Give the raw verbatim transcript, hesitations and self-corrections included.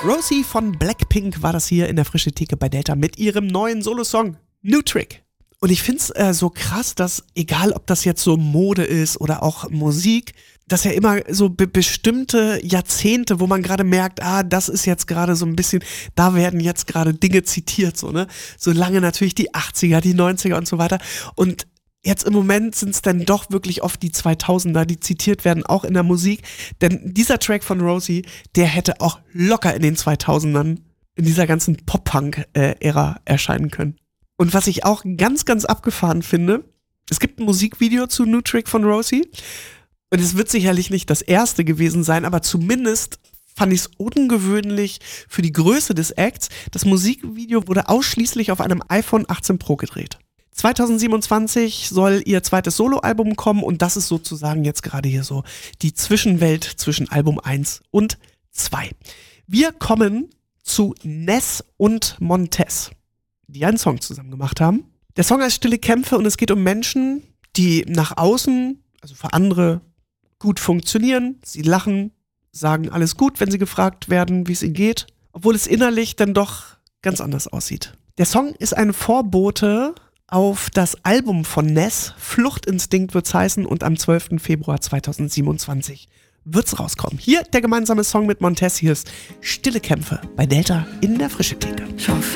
Rosie von Blackpink war das hier in der Frische Theke bei Delta mit ihrem neuen Solosong New Trick. Und ich find's äh, so krass, dass egal ob das jetzt so Mode ist oder auch Musik, dass ja immer so be- bestimmte Jahrzehnte, wo man gerade merkt, ah, das ist jetzt gerade so ein bisschen, da werden jetzt gerade Dinge zitiert, so, ne? So lange natürlich die achtziger, die neunziger und so weiter. Und jetzt im Moment sind es dann doch wirklich oft die zweitausender, die zitiert werden, auch in der Musik. Denn dieser Track von Rosie, der hätte auch locker in den zweitausendern, in dieser ganzen Pop-Punk-Ära erscheinen können. Und was ich auch ganz, ganz abgefahren finde, es gibt ein Musikvideo zu New Trick von Rosie. Und es wird sicherlich nicht das erste gewesen sein, aber zumindest fand ich es ungewöhnlich für die Größe des Acts. Das Musikvideo wurde ausschließlich auf einem iPhone achtzehn Pro gedreht. zwanzig siebenundzwanzig soll ihr zweites Soloalbum kommen und das ist sozusagen jetzt gerade hier so die Zwischenwelt zwischen Album eins und zwei. Wir kommen zu Ness und Montez, die einen Song zusammen gemacht haben. Der Song heißt Stille Kämpfe und es geht um Menschen, die nach außen, also für andere, gut funktionieren. Sie lachen, sagen alles gut, wenn sie gefragt werden, wie es ihnen geht, obwohl es innerlich dann doch ganz anders aussieht. Der Song ist ein Vorbote auf das Album von Ness, Fluchtinstinkt wird's heißen, und am zwölften Februar zweitausendsiebenundzwanzig wird's rauskommen. Hier der gemeinsame Song mit Montez, hier ist Stille Kämpfe bei Delta in der Frische Theke.